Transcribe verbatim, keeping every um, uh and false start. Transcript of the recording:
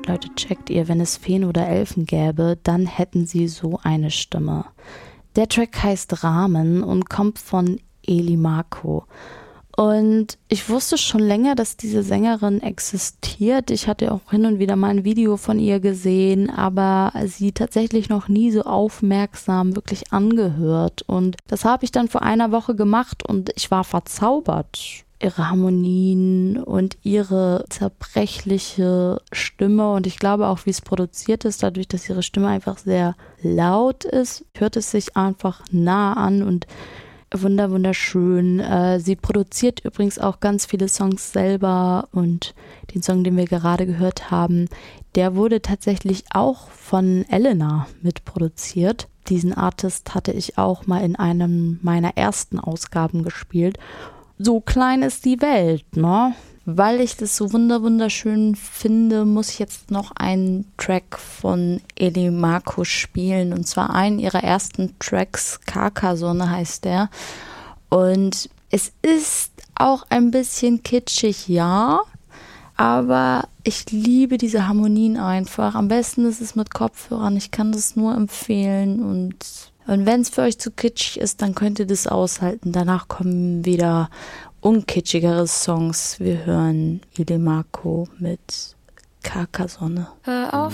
Leute, checkt ihr, wenn es Feen oder Elfen gäbe, dann hätten sie so eine Stimme. Der Track heißt Rahmen und kommt von Elimako. Und ich wusste schon länger, dass diese Sängerin existiert. Ich hatte auch hin und wieder mal ein Video von ihr gesehen, aber sie tatsächlich noch nie so aufmerksam wirklich angehört. Und das habe ich dann vor einer Woche gemacht und ich war verzaubert. Ihre Harmonien und ihre zerbrechliche Stimme und ich glaube auch, wie es produziert ist, dadurch, dass ihre Stimme einfach sehr laut ist, hört es sich einfach nah an und wunder wunderschön. Äh, sie produziert übrigens auch ganz viele Songs selber und den Song, den wir gerade gehört haben, der wurde tatsächlich auch von Elena mitproduziert. Diesen Artist hatte ich auch mal in einem meiner ersten Ausgaben gespielt. So klein ist die Welt, ne? Weil ich das so wunder wunderschön finde, muss ich jetzt noch einen Track von Elimako spielen. Und zwar einen ihrer ersten Tracks, Carcassonne heißt der. Und es ist auch ein bisschen kitschig, ja. Aber ich liebe diese Harmonien einfach. Am besten ist es mit Kopfhörern. Ich kann das nur empfehlen. Und, und wenn es für euch zu kitschig ist, dann könnt ihr das aushalten. Danach kommen wieder unkitschigere Songs. Wir hören Elimako mit Carcassonne. Hör auf